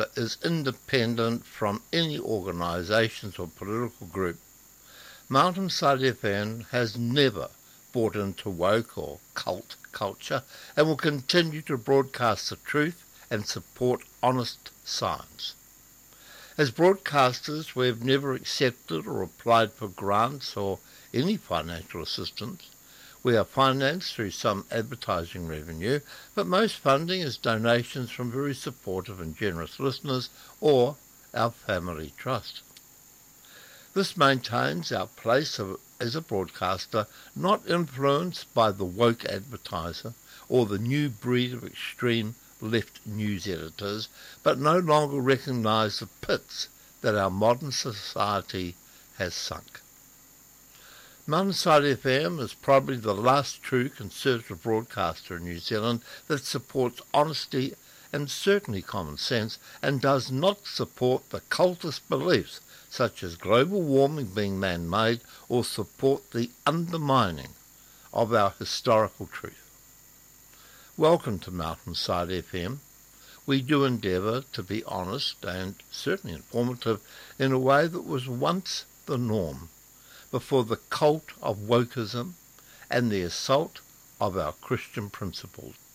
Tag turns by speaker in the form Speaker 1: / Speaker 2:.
Speaker 1: is independent from any organisations or political group. Mountainside FM has never bought into woke or cult culture and will continue to broadcast the truth and support honest science. As broadcasters, we have never accepted or applied for grants or any financial assistance. We are financed through some advertising revenue, but most funding is donations from very supportive and generous listeners or our family trust. This maintains our place as a broadcaster, not influenced by the woke advertiser or the new breed of extreme left news editors, but no longer recognise the pits that our modern society has sunk. Mountainside FM is probably the last true conservative broadcaster in New Zealand that supports honesty and certainly common sense and does not support the cultist beliefs such as global warming being man-made or support the undermining of our historical truth. Welcome to Mountainside FM. We do endeavour to be honest and certainly informative in a way that was once the norm before the cult of wokeism and the assault of our Christian principles.